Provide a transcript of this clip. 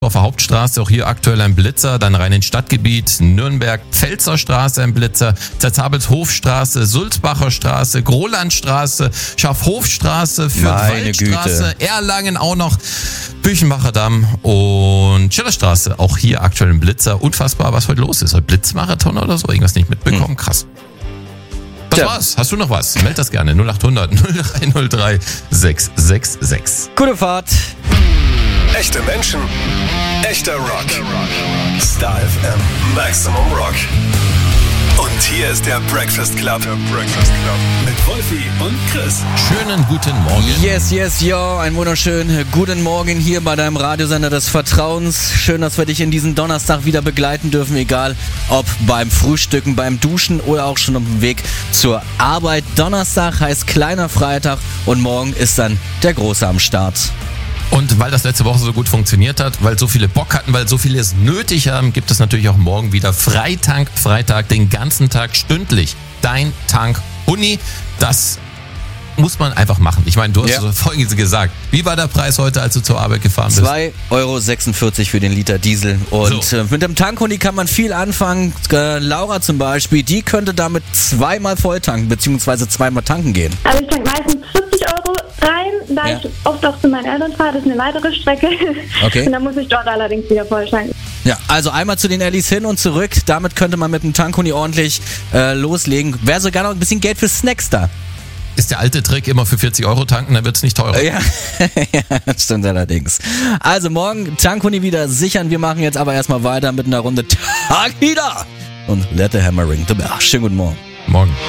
Düsseldorfer Hauptstraße, auch hier aktuell ein Blitzer. Dann rein ins Stadtgebiet, Nürnberg, Pfälzer Straße ein Blitzer, Zerzabelshofstraße, Sulzbacher Straße, Grolandstraße, Schafhofstraße, Fürth-Waldstraße, Erlangen auch noch, Büchenbacher Damm und Schillerstraße. Auch hier aktuell ein Blitzer. Unfassbar, was heute los ist. Heute Blitzmarathon oder so, irgendwas nicht mitbekommen. Krass. Das war's. Hast du noch was? Meld das gerne. 0800 0303 666. Gute Fahrt. Echte Menschen, echter Rock. Star FM, Maximum Rock. Und hier ist der Breakfast Club. Mit Wolfi und Chris. Schönen guten Morgen. Yes, yo. Einen wunderschönen guten Morgen hier bei deinem Radiosender des Vertrauens. Schön, dass wir dich in diesen Donnerstag wieder begleiten dürfen, egal ob beim Frühstücken, beim Duschen oder auch schon auf dem Weg zur Arbeit. Donnerstag heißt kleiner Freitag und morgen ist dann der Große am Start. Und weil das letzte Woche so gut funktioniert hat, weil so viele Bock hatten, weil so viele es nötig haben, gibt es natürlich auch morgen wieder Freitag, den ganzen Tag stündlich. Dein Tank Uni, das muss man einfach machen. Ich meine, du hast so Folgendes gesagt. Wie war der Preis heute, als du zur Arbeit gefahren bist? 2,46 € für den Liter Diesel. Und mit dem Tankhuni kann man viel anfangen. Laura zum Beispiel, die könnte damit zweimal voll tanken, beziehungsweise zweimal tanken gehen. Also ich tanke meistens 40 € rein, da ich oft auch zu meinen Eltern fahre. Das ist eine weitere Strecke. Okay. Und dann muss ich dort allerdings wieder voll tanken. Ja, also einmal zu den Ellis hin und zurück. Damit könnte man mit dem Tankhuni ordentlich loslegen. Wäre sogar noch ein bisschen Geld für Snacks da. Ist der alte Trick, immer für 40 € tanken, dann wird es nicht teurer. Ja, das stimmt allerdings. Also morgen Tankhuni wieder sichern. Wir machen jetzt aber erstmal weiter mit einer Runde Tag wieder. Und let the hammer ring the bell. Schönen guten Morgen. Morgen.